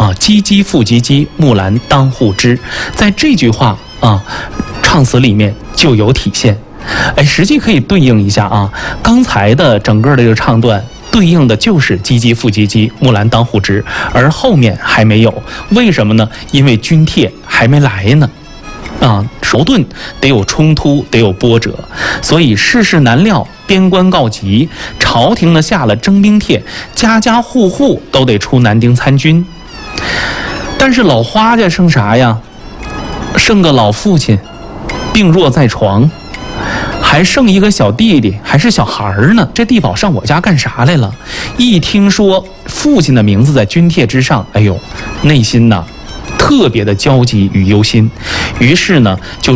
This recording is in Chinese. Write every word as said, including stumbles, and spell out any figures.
啊，唧唧复唧唧，木兰当户织，在这句话啊唱词里面就有体现。哎，实际可以对应一下啊，刚才的整个的这个唱段对应的就是唧唧复唧唧，木兰当户织，而后面还没有，为什么呢？因为军帖还没来呢。啊，矛盾得有冲突，得有波折，所以世事难料，边关告急，朝廷呢下了征兵帖，家家户户都得出男丁参军。但是老花家剩啥呀？剩个老父亲，病弱在床，还剩一个小弟弟，还是小孩儿呢。这地保上我家干啥来了？一听说父亲的名字在军帖之上，哎呦，内心呐特别的焦急与忧心，于是呢就